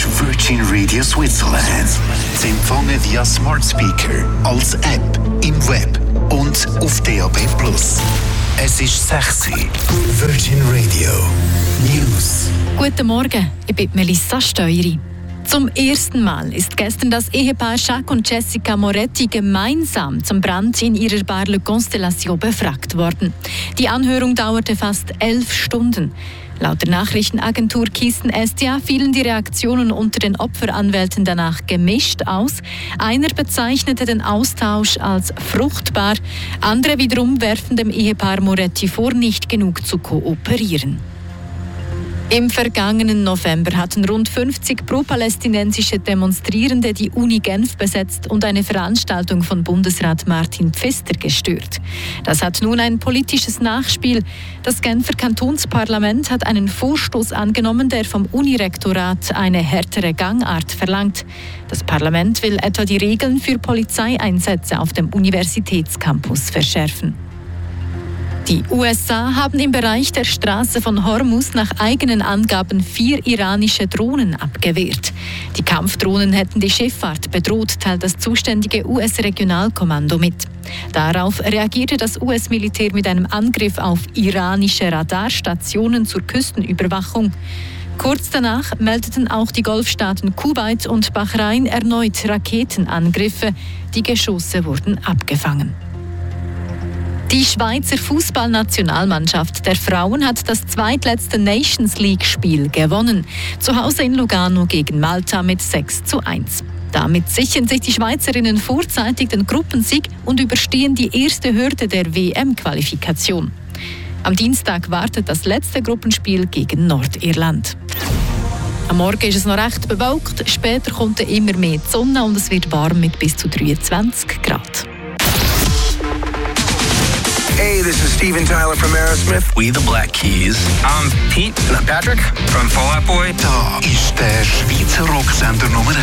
Virgin Radio Switzerland. Zu empfangen via Smart Speaker, als App, im Web und auf DAB+. Es ist 6 Uhr. Virgin Radio News. Guten Morgen, ich bin Melissa Steueri. Zum ersten Mal ist gestern das Ehepaar Jacques und Jessica Moretti gemeinsam zum Brand in ihrer Bar Le Constellation befragt worden. Die Anhörung dauerte fast 11 Stunden. Laut der Nachrichtenagentur Kisten-SDA fielen die Reaktionen unter den Opferanwälten danach gemischt aus. Einer bezeichnete den Austausch als fruchtbar, andere wiederum werfen dem Ehepaar Moretti vor, nicht genug zu kooperieren. Im vergangenen November hatten rund 50 pro-palästinensische Demonstrierende die Uni Genf besetzt und eine Veranstaltung von Bundesrat Martin Pfister gestört. Das hat nun ein politisches Nachspiel. Das Genfer Kantonsparlament hat einen Vorstoß angenommen, der vom Unirektorat eine härtere Gangart verlangt. Das Parlament will etwa die Regeln für Polizeieinsätze auf dem Universitätscampus verschärfen. Die USA haben im Bereich der Straße von Hormuz nach eigenen Angaben 4 iranische Drohnen abgewehrt. Die Kampfdrohnen hätten die Schifffahrt bedroht, teilt das zuständige US-Regionalkommando mit. Darauf reagierte das US-Militär mit einem Angriff auf iranische Radarstationen zur Küstenüberwachung. Kurz danach meldeten auch die Golfstaaten Kuwait und Bahrain erneut Raketenangriffe. Die Geschosse wurden abgefangen. Die Schweizer Fußballnationalmannschaft der Frauen hat das zweitletzte Nations League-Spiel gewonnen. Zu Hause in Lugano gegen Malta mit 6:1. Damit sichern sich die Schweizerinnen vorzeitig den Gruppensieg und überstehen die erste Hürde der WM-Qualifikation. Am Dienstag wartet das letzte Gruppenspiel gegen Nordirland. Am Morgen ist es noch recht bewölkt, später kommt immer mehr die Sonne und es wird warm mit bis zu 23 Grad. Hey, this is Steven Tyler from Aerosmith. We the Black Keys. I'm Pete. And I'm Patrick from Fall Out Boy. Da ist der Schweizer Rocksender Nummer